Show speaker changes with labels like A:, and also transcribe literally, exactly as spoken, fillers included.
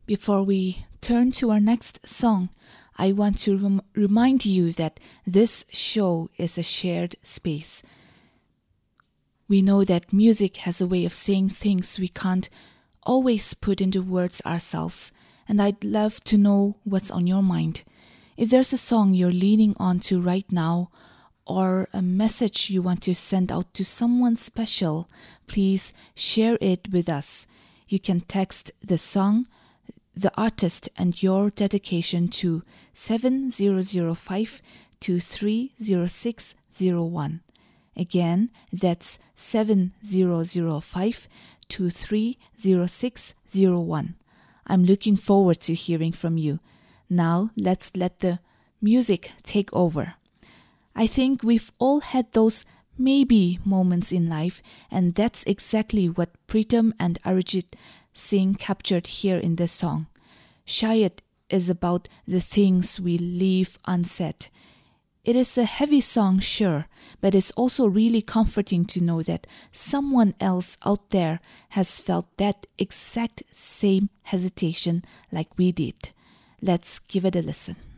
A: Before we turn to our next song, I want to rem- remind you that this show is a shared space. We know that music has a way of saying things we can't always put into words ourselves, and I'd love to know what's on your mind. If there's a song you're leaning on to right now, or a message you want to send out to someone special, please share it with us. You can text the song, the artist, and your dedication to seven zero zero five two three zero six zero one. Again, that's seven zero zero five two three zero six zero one. I'm looking forward to hearing from you. Now let's let the music take over. I think we've all had those maybe moments in life, and that's exactly what Pritam and Arijit Singh captured here in this song. Shayad is about the things we leave unsaid. It is a heavy song, sure, but it's also really comforting to know that someone else out there has felt that exact same hesitation like we did. Let's give it a listen.